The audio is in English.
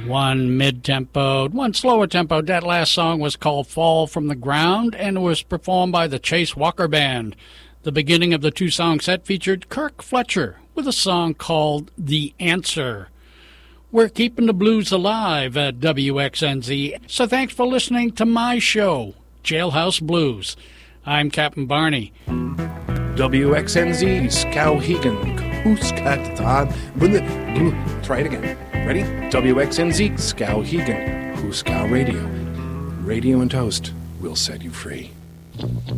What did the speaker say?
One mid-tempo, one slower tempo. That last song was called Fall from the Ground, and it was performed by the Chase Walker Band. The beginning of the two-song set featured Kirk Fletcher with a song called The Answer. We're keeping the blues alive at WXNZ, so thanks for listening to my show, Jailhouse Blues. I'm Captain Barney. WXNZ, Skowhegan, Kuskatan, try it again. Ready? WXNZ, Skowhegan, Huskow Radio. Radio and toast will set you free.